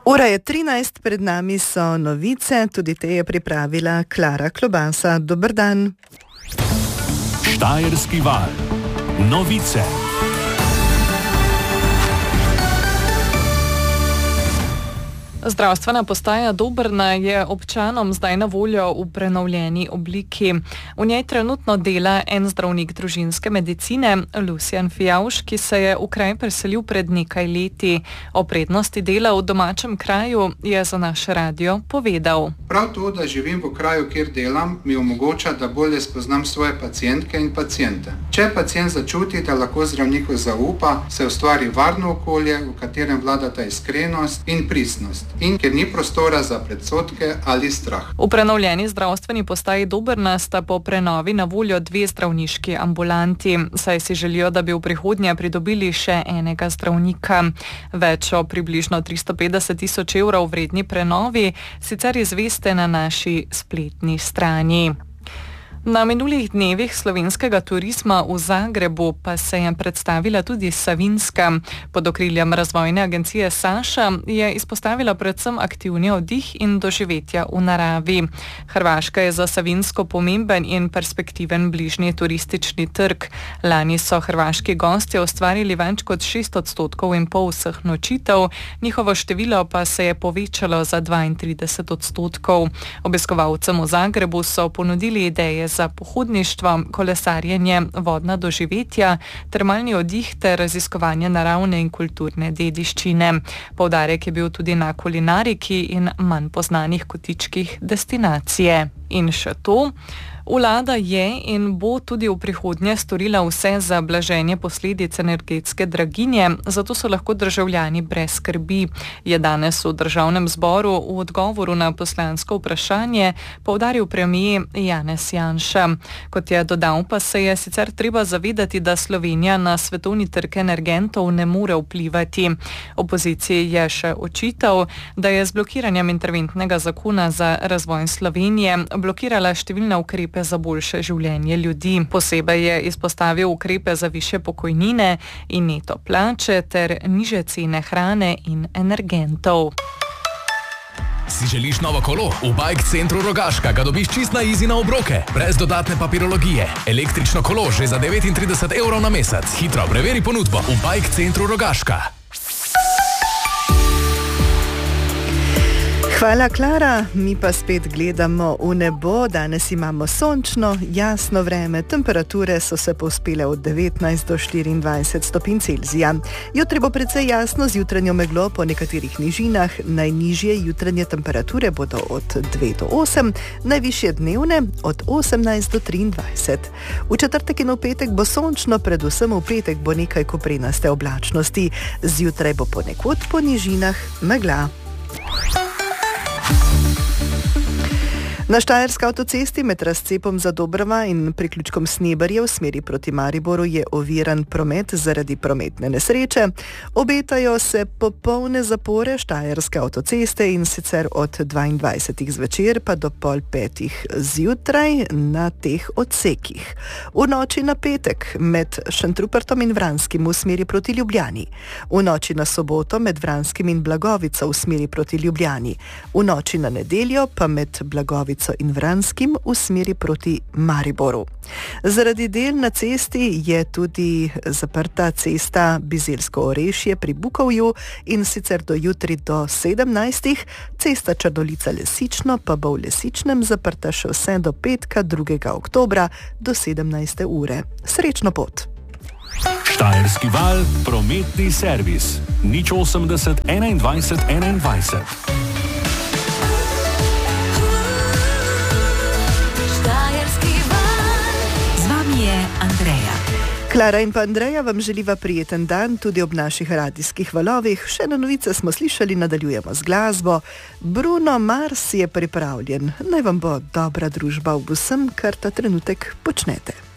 Ura je 13, pred nami so novice, tudi te je pripravila Klara Klobasa. Dober dan. Štajerski val. Novice. Zdravstvena postaja Dobrna je občanom zdaj na voljo v prenovljeni obliki. V njej trenutno dela en zdravnik družinske medicine, Lucijan Fijavž, ki se je v kraj preselil pred nekaj leti. O prednosti dela v domačem kraju je za naš radio povedal. Prav to, da živim v kraju, kjer delam, mi omogoča, da bolje spoznam svoje pacientke in paciente. Če pacient začuti, da lahko zdravniku zaupa, se ustvari varno okolje, v katerem vladata iskrenost in pristnost. In ker ni prostora za predsodke ali strah. V prenovljeni zdravstveni postaji Dobrna sta po prenovi na voljo 2 zdravniški ambulanti, saj si želijo, da bi v prihodnje pridobili še enega zdravnika. Več o približno 350 tisoč evrov vredni prenovi sicer izveste na naši spletni strani. Na minulih dnevih slovenskega turizma v Zagrebu pa se je predstavila tudi Savinjska. Pod okriljem razvojne agencije Saša je izpostavila predvsem aktivni oddih in doživetja v naravi. Hrvaška je za Savinjsko pomemben in perspektiven bližnji turistični trg. Lani so hrvaški gostje ustvarili več kot 6,5% vseh nočitev, njihovo število pa se je povečalo za 32%. Obiskovalcem v Zagrebu so ponudili ideje za pohodništvo, kolesarjenje, vodna doživetja, termalni oddih ter raziskovanje naravne in kulturne dediščine. Poudarek je bil tudi na kulinariki in manj poznanih kotičkih destinacije. In še to. Vlada je in bo tudi v prihodnje storila vse za blaženje posledic energetske draginje, zato so lahko državljani brez skrbi, je danes v Državnem zboru v odgovoru na poslansko vprašanje poudaril premier Janez Janša. Kot je dodal, pa se je sicer treba zavedati, da Slovenija na svetovni trg energentov ne more vplivati. Opoziciji je še očital, da je z blokiranjem interventnega zakona za razvoj Slovenije blokirala številne ukrepe za boljše življenje ljudi. Posebej je izpostavil ukrepe za višje pokojnine in neto plače ter nižje cene hrane in energentov. Si želiš novo kolo? V Bike Centru Rogaška ga dobiš čist na easy na obroke, brez dodatne papirologije. Električno kolo že za 39 evrov na mesec. Hitro preveri ponudbo v Bike Centru Rogaška. Hvala, Klara. Mi pa spet gledamo v nebo. Danes imamo sončno, jasno vreme. Temperature so se povzpele od 19 do 24 stopinj Celzija. Jutri bo precej jasno z jutranjo meglo po nekaterih nižinah. Najnižje jutranje temperature bodo od 2 do 8, najvišje dnevne od 18 do 23. V četrtek in v petek bo sončno, predvsem v petek bo nekaj koprenaste oblačnosti. Zjutraj bo ponekod po nižinah megla. Na štajerski avtocesti med razcepom za Dobrava in priključkom Sneberje v smeri proti Mariboru je oviran promet zaradi prometne nesreče. Obetajo se popolne zapore štajerske avtoceste in sicer od 22. zvečer pa do 4:30 zjutraj na teh odsekih. V noči na petek med Šentrupertom in Vranskim v smeri proti Ljubljani. V noči na soboto med Vranskim in Blagovico v smeri proti Ljubljani. V noči na nedeljo pa med Blagovico in Vranskim v smeri proti Mariboru. Zaradi del na cesti je tudi zaprta cesta Bizeljsko-Orešje pri Bukovju in sicer do jutri do 17. Cesta Črnolica-Lesično pa bo v Lesičnem zaprta še vse do petka 2. oktobra do 17. ure. Srečno pot! Štajerski val, prometni servis. 080 21 21. Andreja. Klara in pa Andreja vam želiva prijeten dan tudi ob naših radijskih valovih. Še na novice smo slišali, nadaljujemo z glasbo. Bruno Mars je pripravljen. Naj vam bo dobra družba v vsem, kar ta trenutek počnete.